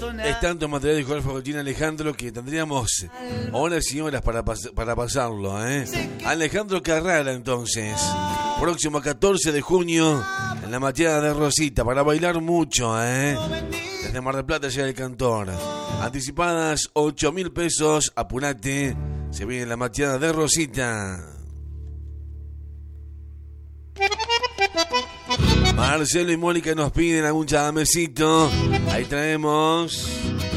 Es tanto material de Jorge Fagotín, Alejandro, que tendríamos horas y horas para pasarlo, Alejandro Carrara, entonces. Próximo 14 de junio, en la mateada de Rosita, para bailar mucho, Desde Mar del Plata llega el cantor. Anticipadas 8.000 pesos, apurate. Se viene la mateada de Rosita. Marcelo y Mónica nos piden algún chamamecito. Ahí traemos.